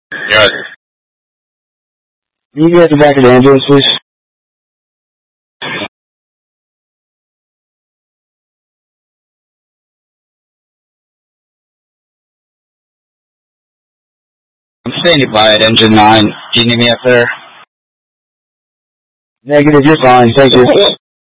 Yes. Can you get the back of the ambulance, please? I'm standing by at engine 9. Do you need me up there? Negative, you're fine. Thank you.